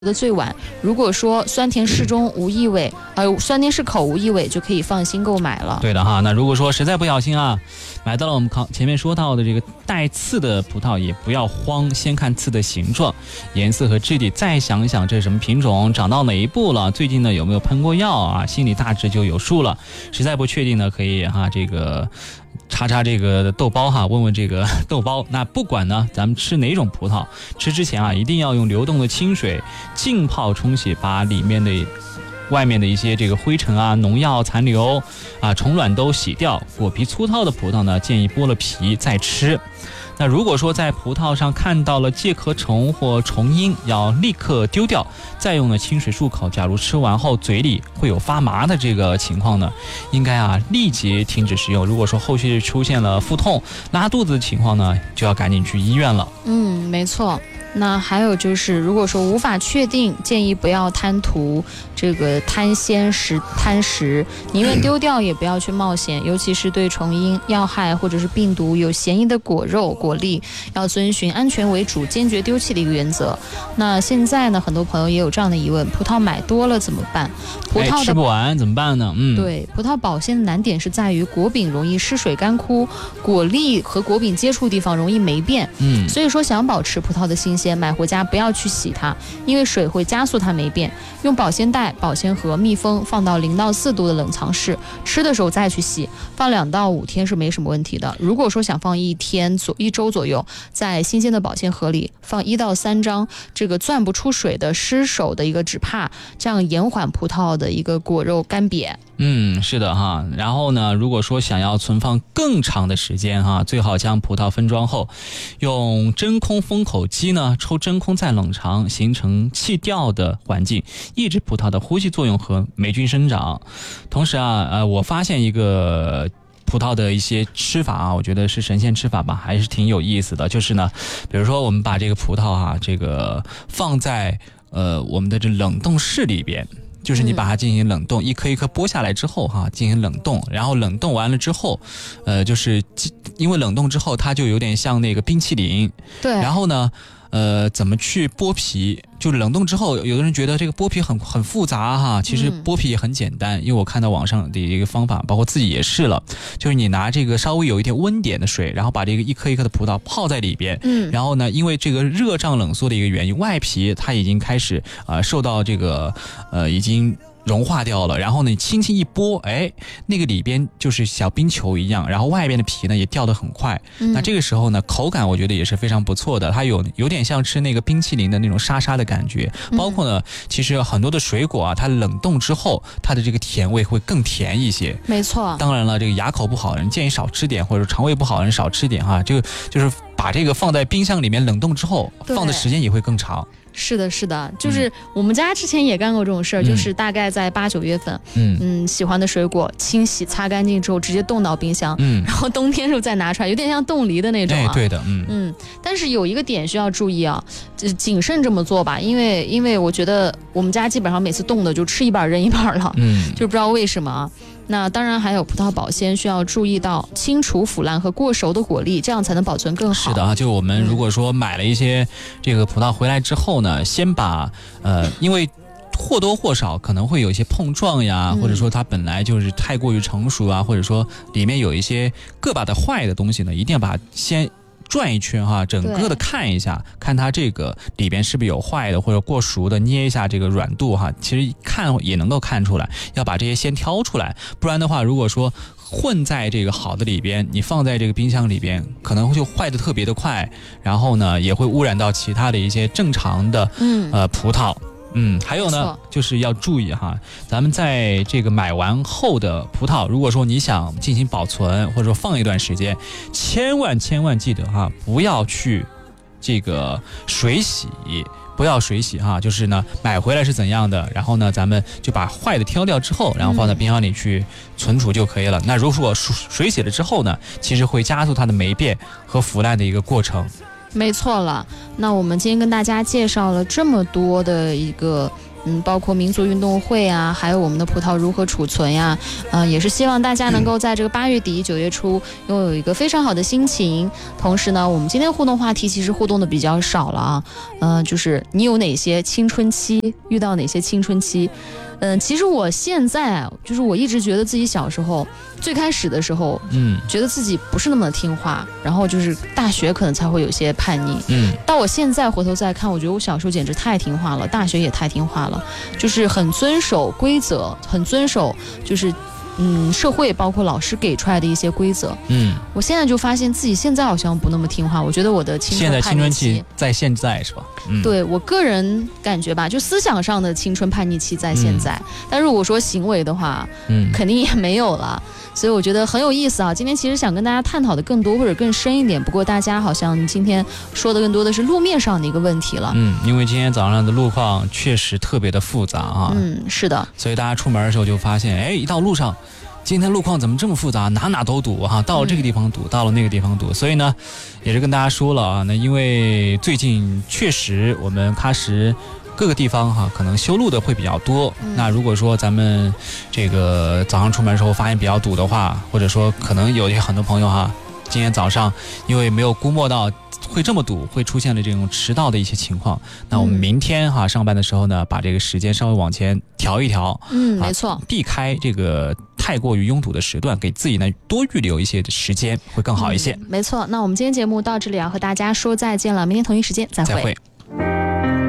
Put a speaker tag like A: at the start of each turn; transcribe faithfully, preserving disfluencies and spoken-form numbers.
A: 的最晚，如果说酸甜适中无异味，呃，酸甜适口无异味，就可以放心购买了。
B: 对的哈，那如果说实在不小心啊，买到了我们前面说到的这个带刺的葡萄，也不要慌，先看刺的形状、颜色和质地，再想一想这是什么品种，长到哪一步了，最近呢有没有喷过药啊，心里大致就有数了。实在不确定呢，可以哈这个。查查这个豆包哈，问问这个豆包。那不管呢，咱们吃哪种葡萄，吃之前啊，一定要用流动的清水浸泡冲洗，把里面的外面的一些这个灰尘啊、农药残留啊、虫卵都洗掉。果皮粗糙的葡萄呢，建议剥了皮再吃。那如果说在葡萄上看到了介壳虫或虫瘿，要立刻丢掉，再用呢清水漱口。假如吃完后嘴里会有发麻的这个情况呢，应该啊立即停止食用。如果说后续出现了腹痛、拉肚子的情况呢，就要赶紧去医院了。
A: 嗯，没错。那还有就是，如果说无法确定，建议不要贪图这个贪鲜食贪食，宁愿丢掉也不要去冒险。尤其是对虫瘿、药害或者是病毒有嫌疑的果肉、果粒，要遵循安全为主、坚决丢弃的一个原则。那现在呢，很多朋友也有这样的疑问：葡萄买多了怎么办？葡萄的、
B: 哎、吃不完怎么办呢？嗯，
A: 对，葡萄保鲜的难点是在于果柄容易失水干枯，果粒和果柄接触地方容易霉变。
B: 嗯，
A: 所以说想保持葡萄的新鲜。买回家不要去洗它，因为水会加速它霉变。用保鲜袋、保鲜盒密封，放到零到四度的冷藏室，吃的时候再去洗，放两到五天是没什么问题的。如果说想放一天左一周左右，在新鲜的保鲜盒里放一到三张这个攥不出水的湿手的一个纸帕，这样延缓葡萄的一个果肉干瘪。
B: 嗯，是的哈。然后呢，如果说想要存放更长的时间哈，最好将葡萄分装后，用真空封口机呢抽真空再冷藏，形成气调的环境，抑制葡萄的呼吸作用和霉菌生长。同时啊，呃，我发现一个葡萄的一些吃法啊，我觉得是神仙吃法吧，还是挺有意思的。就是呢，比如说我们把这个葡萄啊，这个放在呃我们的这冷冻室里边。就是你把它进行冷冻，嗯、一颗一颗剥下来之后哈，进行冷冻，然后冷冻完了之后，呃，就是因为冷冻之后它就有点像那个冰淇淋，
A: 对，
B: 然后呢，呃，怎么去剥皮？就冷冻之后，有的人觉得这个剥皮很很复杂哈，其实剥皮也很简单，嗯、因为我看到网上的一个方法，包括自己也试了，就是你拿这个稍微有一点温点的水，然后把这个一颗一颗的葡萄泡在里边，嗯，然后呢，因为这个热胀冷缩的一个原因，外皮它已经开始呃受到这个呃已经。融化掉了，然后呢，你轻轻一剥，哎，那个里边就是小冰球一样，然后外边的皮呢也掉得很快。嗯、那这个时候呢，口感我觉得也是非常不错的，它有有点像吃那个冰淇淋的那种沙沙的感觉。包括呢，其实很多的水果啊，它冷冻之后，它的这个甜味会更甜一些。
A: 没错。当
B: 然了，这个牙口不好的人建议少吃点，或者肠胃不好的人少吃点哈。这个就是把这个放在冰箱里面冷冻之后，放的时间也会更长。
A: 是的，是的，就是我们家之前也干过这种事儿、嗯，就是大概在八九月份，嗯嗯，喜欢的水果清洗擦干净之后，直接冻到冰箱，嗯，然后冬天时候再拿出来，有点像冻梨的那种啊。
B: 哎，对的，嗯
A: 嗯，但是有一个点需要注意啊，就是谨慎这么做吧，因为因为我觉得我们家基本上每次冻的就吃一半扔一半了，嗯，就不知道为什么啊。那当然还有葡萄保鲜需要注意到清除腐烂和过熟的果粒，这样才能保存更好。
B: 是的啊，就我们如果说买了一些这个葡萄回来之后呢，先把呃，因为或多或少可能会有一些碰撞呀，或者说它本来就是太过于成熟啊，或者说里面有一些个把的坏的东西呢，一定要把它先转一圈哈，整个的看一下，看它这个里边是不是有坏的或者过熟的，捏一下这个软度哈，其实看也能够看出来，要把这些先挑出来，不然的话，如果说混在这个好的里边，你放在这个冰箱里边，可能就坏的特别的快，然后呢，也会污染到其他的一些正常的嗯呃葡萄。嗯，还有呢，就是要注意哈，咱们在这个买完后的葡萄，如果说你想进行保存或者说放一段时间，千万千万记得哈，不要去这个水洗，不要水洗哈，就是呢买回来是怎样的，然后呢咱们就把坏的挑掉之后，然后放在冰箱里去存储就可以了。嗯、那如果水洗了之后呢，其实会加速它的霉变和腐烂的一个过程。
A: 没错了，那我们今天跟大家介绍了这么多的一个嗯，包括民族运动会啊，还有我们的葡萄如何储存呀，嗯、呃，也是希望大家能够在这个八月底九月初拥有一个非常好的心情。同时呢，我们今天互动话题其实互动的比较少了啊，嗯、呃，就是你有哪些青春期，遇到哪些青春期？嗯，其实我现在就是我一直觉得自己小时候最开始的时候，嗯，觉得自己不是那么的听话，然后就是大学可能才会有些叛逆，嗯，到我现在回头再看，我觉得我小时候简直太听话了，大学也太听话了，就是很遵守规则，很遵守就是嗯社会包括老师给出来的一些规则，嗯，我现在就发现自己现在好像不那么听话，我觉得我的青春叛逆期，
B: 现在青春期在现在是吧？
A: 嗯，对我个人感觉吧，就思想上的青春叛逆期在现在，嗯、但如果说行为的话，嗯，肯定也没有了。所以我觉得很有意思啊。今天其实想跟大家探讨的更多或者更深一点，不过大家好像今天说的更多的是路面上的一个问题了。
B: 嗯，因为今天早上的路况确实特别的复杂啊。
A: 嗯，是的。
B: 所以大家出门的时候就发现，哎，一到路上。今天路况怎么这么复杂，哪哪都堵哈，到了这个地方堵，到了那个地方堵，所以呢，也是跟大家说了啊，那因为最近确实我们喀什各个地方哈，可能修路的会比较多。嗯、那如果说咱们这个早上出门的时候发现比较堵的话，或者说可能有些很多朋友哈，今天早上因为没有估摸到会这么堵，会出现了这种迟到的一些情况。那我们明天哈上班的时候呢，把这个时间稍微往前调一调，
A: 嗯，没错，
B: 避开这个太过于拥堵的时段，给自己呢多预留一些时间，会更好一些。
A: 嗯、没错，那我们今天节目到这里要和大家说再见了，明天同一时间再会。
B: 再会。